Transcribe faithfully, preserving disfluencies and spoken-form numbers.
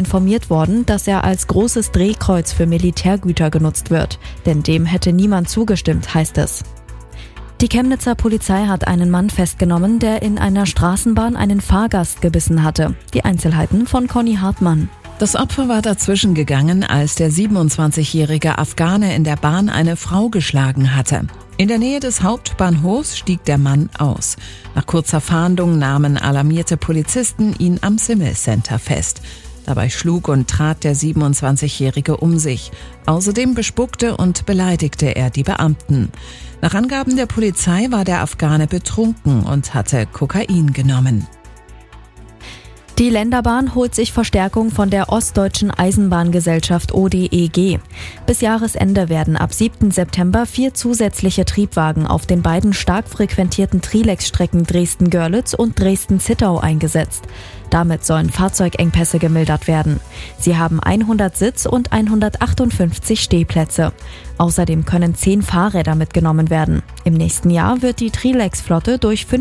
informiert worden, dass er als großes Drehkreuz für Militärgüter genutzt wird. Denn dem hätte niemand zugestimmt, heißt es. Die Chemnitzer Polizei hat einen Mann festgenommen, der in einer Straßenbahn einen Fahrgast gebissen hatte. Die Einzelheiten von Conny Hartmann. Das Opfer war dazwischen gegangen, als der siebenundzwanzigjährige Afghane in der Bahn eine Frau geschlagen hatte. In der Nähe des Hauptbahnhofs stieg der Mann aus. Nach kurzer Fahndung nahmen alarmierte Polizisten ihn am Simmel Center fest. Dabei schlug und trat der siebenundzwanzigjährige um sich. Außerdem bespuckte und beleidigte er die Beamten. Nach Angaben der Polizei war der Afghane betrunken und hatte Kokain genommen. Die Länderbahn holt sich Verstärkung von der Ostdeutschen Eisenbahngesellschaft O D E G. Bis Jahresende werden ab siebten September vier zusätzliche Triebwagen auf den beiden stark frequentierten Trilex-Strecken Dresden-Görlitz und Dresden-Zittau eingesetzt. Damit sollen Fahrzeugengpässe gemildert werden. Sie haben hundert Sitz- und hundertachtundfünfzig Stehplätze. Außerdem können zehn Fahrräder mitgenommen werden. Im nächsten Jahr wird die Trilex-Flotte durch